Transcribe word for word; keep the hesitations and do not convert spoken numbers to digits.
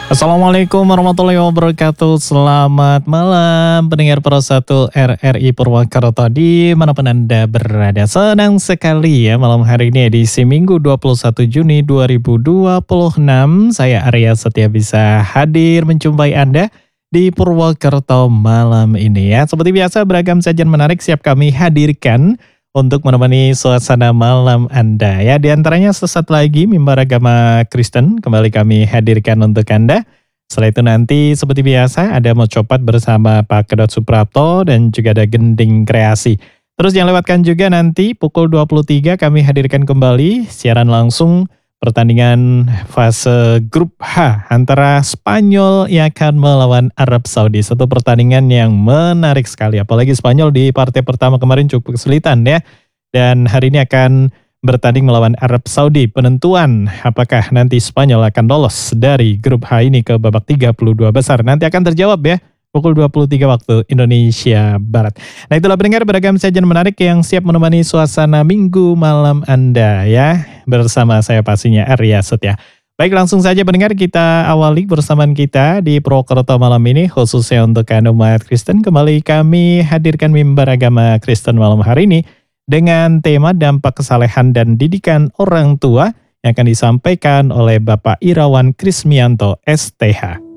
Assalamualaikum warahmatullahi wabarakatuh. Selamat malam pendengar Pro satu R R I Purwakarta dimanapun Anda berada. Senang sekali ya malam hari ini edisi Minggu dua puluh satu Juni dua ribu dua puluh enam. Saya Arya Setia bisa hadir menjumpai Anda di Purwakarta malam ini ya. Seperti biasa beragam sajian menarik siap kami hadirkan untuk menemani suasana malam Anda ya. Di antaranya sesaat lagi mimbar agama Kristen kembali kami hadirkan untuk Anda. Setelah itu nanti seperti biasa ada mau copat bersama Pak Kedot Suprapto dan juga ada Gending Kreasi. Terus jangan lewatkan juga nanti pukul dua puluh tiga kami hadirkan kembali siaran langsung pertandingan fase grup H antara Spanyol yang akan melawan Arab Saudi. Satu pertandingan yang menarik sekali. Apalagi Spanyol di partai pertama kemarin cukup kesulitan ya. Dan hari ini akan bertanding melawan Arab Saudi. Penentuan apakah nanti Spanyol akan lolos dari grup H ini ke babak tiga puluh dua besar. Nanti akan terjawab ya. Pukul dua puluh tiga waktu Indonesia Barat. Nah itulah pendengar beragam sajian menarik yang siap menemani suasana minggu malam Anda ya. Bersama saya pastinya Arya Setia. Baik langsung saja pendengar kita awali bersamaan kita di Purwokerto malam ini. Khususnya untuk Anda umat Kristen. Kembali kami hadirkan mimbar agama Kristen malam hari ini. Dengan tema dampak kesalehan dan didikan orang tua yang akan disampaikan oleh Bapak Irawan Krismianto S T H.